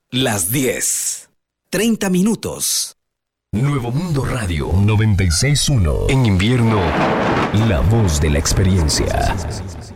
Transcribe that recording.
Las 10:30. Nuevo Mundo Radio 96.1. En invierno, la voz de la experiencia.